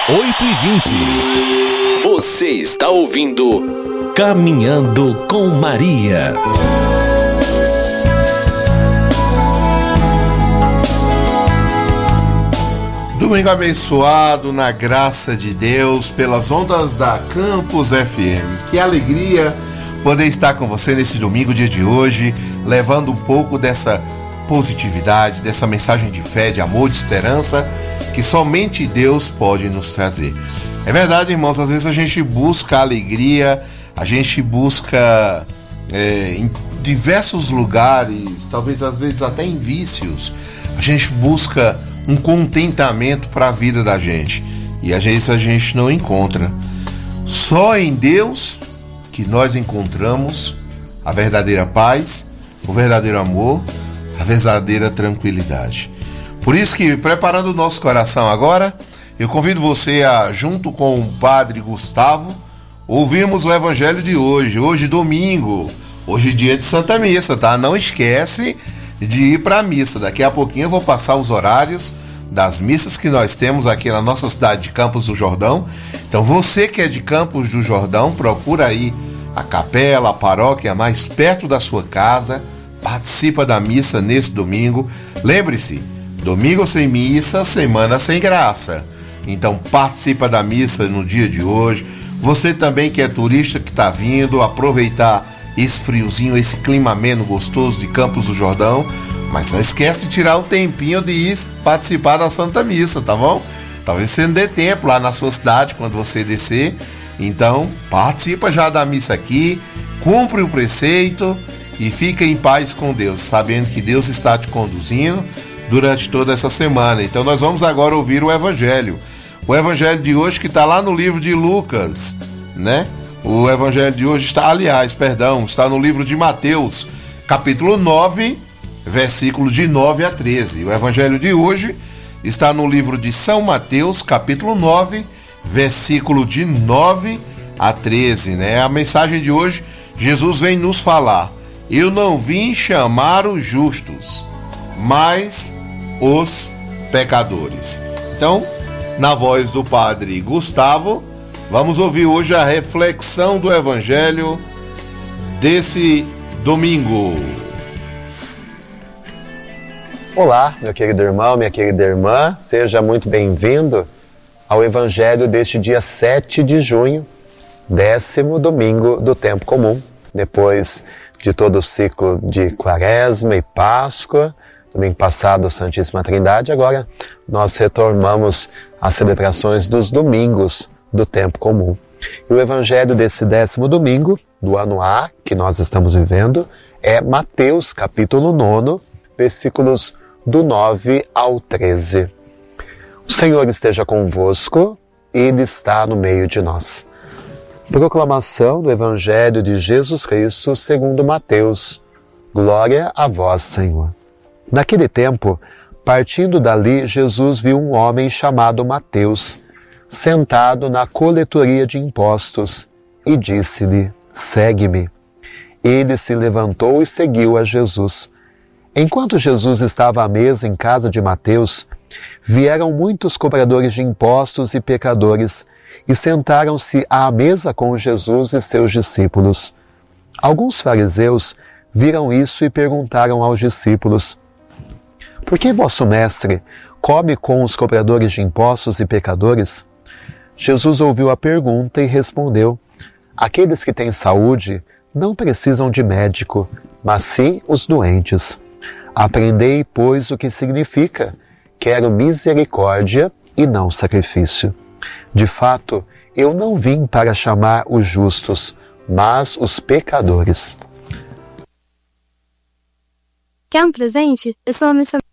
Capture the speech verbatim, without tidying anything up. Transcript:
oito e vinte. Você está ouvindo Caminhando com Maria. Domingo abençoado na graça de Deus pelas ondas da Campus F M. Que alegria poder estar com você nesse domingo, dia de hoje, levando um pouco dessa positividade, dessa mensagem de fé, de amor, de esperança que somente Deus pode nos trazer. É verdade, irmãos, às vezes a gente busca alegria, a gente busca é, em diversos lugares, talvez às vezes até em vícios, a gente busca um contentamento para a vida da gente e às vezes a gente não encontra. Só em Deus que nós encontramos a verdadeira paz, o verdadeiro amor, a verdadeira tranquilidade. Por isso que, preparando o nosso coração agora, eu convido você a, junto com o Padre Gustavo, ouvirmos o Evangelho de hoje, hoje domingo, hoje dia de Santa Missa, tá? Não esquece de ir para a missa. Daqui a pouquinho eu vou passar os horários das missas que nós temos aqui na nossa cidade de Campos do Jordão. Então você que é de Campos do Jordão, procura aí a capela, a paróquia mais perto da sua casa, participa da missa nesse domingo. Lembre-se, domingo sem missa, semana sem graça. Então participa da missa no dia de hoje. Você também que é turista, que está vindo, aproveitar esse friozinho, esse clima ameno, gostoso de Campos do Jordão. Mas não esquece de tirar um tempinho de ir participar da Santa Missa, tá bom? Talvez você não dê tempo lá na sua cidade quando você descer. Então participa já da missa aqui, cumpre o preceito e fica em paz com Deus, sabendo que Deus está te conduzindo durante toda essa semana. Então nós vamos agora ouvir o Evangelho. O Evangelho de hoje que está lá no livro de Lucas, né? O Evangelho de hoje está, aliás, perdão, está no livro de Mateus, capítulo nove, versículos de nove a treze. O Evangelho de hoje está no livro de São Mateus, capítulo nove, versículo de nove a treze, né? A mensagem de hoje, Jesus vem nos falar: eu não vim chamar os justos, mas os pecadores. Então, na voz do Padre Gustavo, vamos ouvir hoje a reflexão do Evangelho desse domingo. Olá, meu querido irmão, minha querida irmã, seja muito bem-vindo ao Evangelho deste dia sete de junho, décimo domingo do tempo comum, depois de todo o ciclo de Quaresma e Páscoa. Domingo passado, Santíssima Trindade. Agora nós retomamos as celebrações dos domingos do tempo comum. E o Evangelho desse décimo domingo, do ano A, que nós estamos vivendo, é Mateus, capítulo nove, versículos do nove ao treze. O Senhor esteja convosco, Ele está no meio de nós. Proclamação do Evangelho de Jesus Cristo segundo Mateus. Glória a vós, Senhor. Naquele tempo, partindo dali, Jesus viu um homem chamado Mateus, sentado na coletoria de impostos, e disse-lhe: segue-me. Ele se levantou e seguiu a Jesus. Enquanto Jesus estava à mesa em casa de Mateus, vieram muitos cobradores de impostos e pecadores, e sentaram-se à mesa com Jesus e seus discípulos. Alguns fariseus viram isso e perguntaram aos discípulos: por que vosso mestre come com os cobradores de impostos e pecadores? Jesus ouviu a pergunta e respondeu: aqueles que têm saúde não precisam de médico, mas sim os doentes. Aprendei, pois, o que significa: quero misericórdia e não sacrifício. De fato, eu não vim para chamar os justos, mas os pecadores. Quer um presente? Eu sou uma missionária.